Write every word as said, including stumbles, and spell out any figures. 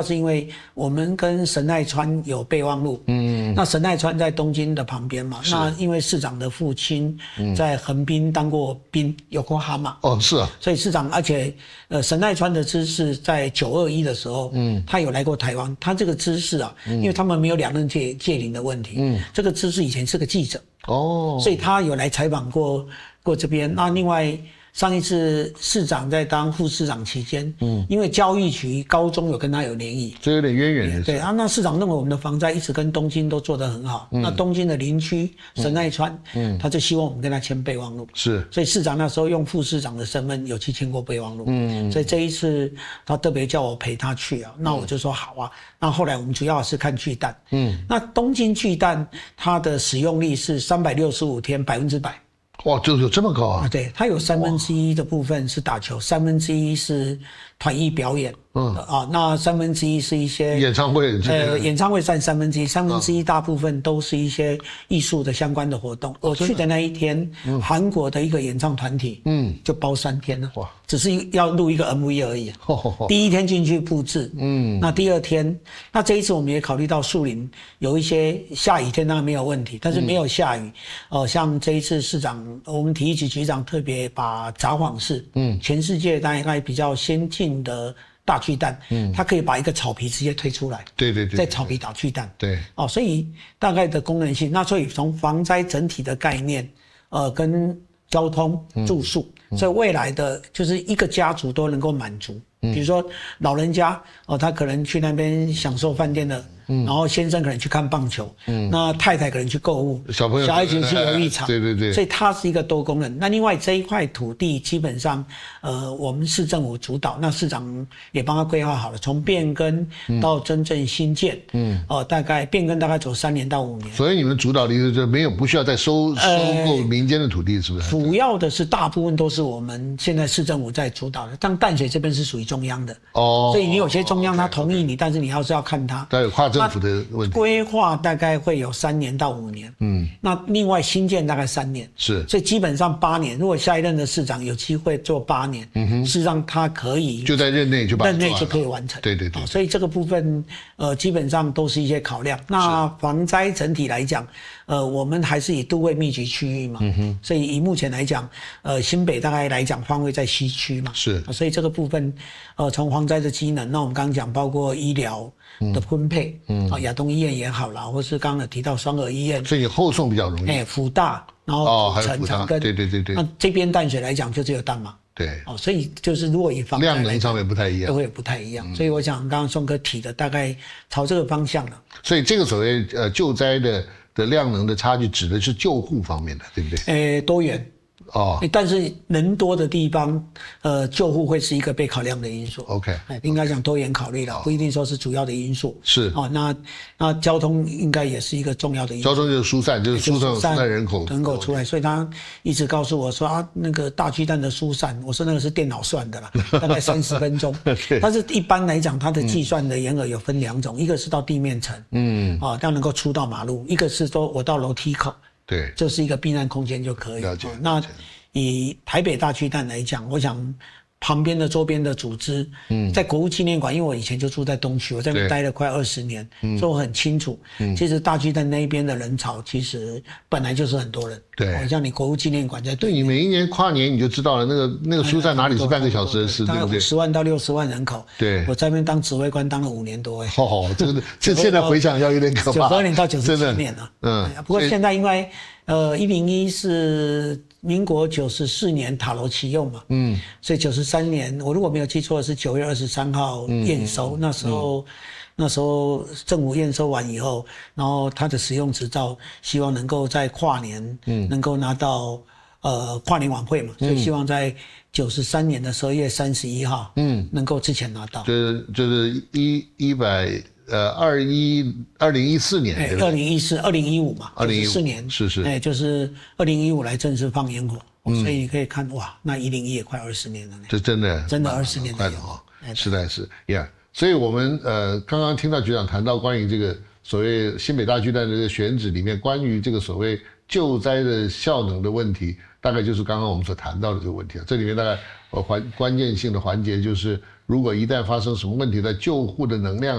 是因为我们跟神奈川有备忘录，嗯，那神奈川在东京的旁边嘛，那因为市长的父亲在横滨当过兵，有过哈马， 哦，是啊， 所以市长，而且呃神奈川的知事在九二一的时候，嗯，他有来过台湾，他这个知事啊，嗯、因为他们没有两任界界领的问题，嗯，这个知事以前是个记者，哦，所以他有来采访过过这边，那另外。上一次市长在当副市长期间，嗯，因为教育局高中有跟他有联谊， 这有点渊源的。 对啊，那市长认为我们的防灾一直跟东京都做得很好，嗯、那东京的邻居神奈川，嗯，他就希望我们跟他签备忘录， 是， 所以市长那时候用副市长的身份有去签过备忘录，嗯，所以这一次他特别叫我陪他去啊，那我就说好啊。那后来我们主要是看巨蛋，嗯，那东京巨蛋它的使用率是三百六十五天百分之百。 哇，就有这么高啊！ 对，它有三分之一的部分是打球，三分之一是团艺表演，嗯啊，那三分之一是一些演唱会， 呃，演唱会占三分之一，三分之一大部分都是一些艺术的相关的活动。我去的那一天，韩、嗯、国的一个演唱团体，嗯，就包三天了，哇，只是要录一个 M V 而已。哦哦哦、第一天进去布置，嗯，那第二天，那这一次我们也考虑到树林有一些下雨天当然没有问题，但是没有下雨，嗯、呃，像这一次市长。我们体育局局长特别把札幌市，嗯，全世界大概比较先进的大巨蛋，嗯，它可以把一个草皮直接推出来， 对对对， 在草皮打巨蛋， 对， 哦，所以大概的功能性，那所以从防灾整体的概念，呃，跟交通、住宿，嗯、所以未来的就是一个家族都能够满足。比如说老人家哦，他可能去那边享受饭店的，嗯，然后先生可能去看棒球，嗯，那太太可能去购物， 小朋友小孩子去游艺场， 对对对， 所以它是一个多功能。那另外这一块土地基本上，呃，我们市政府主导，那市长也帮他规划好了，从变更到真正新建，嗯，哦、呃，大概变更大概走三年到五年。 所以你们主导的意思就没有不需要再收收购民间的土地，是不是？ 主要的是大部分都是我们现在市政府在主导的，但淡水这边是属于中央的哦，所以你有些中央他同意你， okay, okay. 但是你要是要看他， 它有跨政府的问题。 规划大概会有三年到五年，嗯，那另外新建大概三年， 是， 所以基本上八年。如果下一任的市长有机会做八年，嗯哼，事实上他可以就在任内就把任内就可以完成， 对对 对, 对、哦。 所以这个部分呃基本上都是一些考量。那防灾整体来讲，呃，我们还是以都会密集区域嘛，嗯哼，所以以目前来讲，呃，新北大概来讲方位在西区嘛， 是， 所以这个部分。呃，从防灾的机能，那我们刚刚讲，包括医疗的分配，嗯，啊，亚东医院也好啦，或是刚刚有提到双和医院， 所以后送比较容易。 哎，辅大，然后哦，还有辅大，对对对对对。 那这边淡水来讲，就只有淡嘛， 对， 哦，所以就是如果以防量能上面不太一样， 都会不太一样。嗯、所以我想刚刚宋哥提的大概朝这个方向了。 所以这个所谓呃救灾的的量能的差距，指的是救护方面的，对不对？ 哎，多元。哦，但是人多的地方，呃，救护会是一个被考量的因素。 OK， 应该讲多元考虑了， okay. 不一定说是主要的因素。 是哦，那那交通应该也是一个重要的因素。 交通就是疏散，就是疏散疏散人口人口出来，所以他一直告诉我说啊，那个大巨蛋的疏散，我说那个是电脑算的啦，大概三十分钟。但是一般来讲，它的计算的沿额有分两种，嗯、一个是到地面层，嗯，啊，这样能够出到马路；一个是说我到楼梯口。 对， 这是一个避难空间就可以。 了解。 哦、那以台北大巨蛋来讲，我想旁边的周边的组织，嗯，在国父纪念馆，因为我以前就住在东区，我在那边待了快二十年，嗯，所以我很清楚，嗯，其实大巨蛋那一边的人潮其实本来就是很多人。 对， 好、哦、像你国父纪念馆在对你每一年跨年你就知道了，那个那个疏散哪里是半个小时的事，对不对？ 十万到六十万人口。对，我在那边当指挥官当了五年多哎。 哦，这个这现在回想要有点可怕。 九二年到九十七年了，嗯，不过现在因为呃一零一是民国九十四年塔楼启用嘛，嗯，所以九十三年我如果没有记错是九月二十三号验收，嗯、那时候。嗯那时候政府验收完以后，然后他的使用执照，希望能够在跨年，嗯，能够拿到呃跨年晚会嘛，所以希望在九十三年的十二月三十一号，嗯，能够之前拿到。 就是就是一一百呃二一二零一四年， 哎，二零一四二零一五嘛， 二零一四年是是， 哎，就是二零一五来正式放烟火，嗯、所以你可以看哇，那一零一也快二十年了呢， 这真的真的二十年快了哈，实在是 ，Yeah。所以我们呃刚刚听到局长谈到关于这个所谓新北大巨蛋的这个选址里面，关于这个所谓救灾的效能的问题，大概就是刚刚我们所谈到的这个问题啊。这里面大概呃环关键性的环节就是，如果一旦发生什么问题，在救护的能量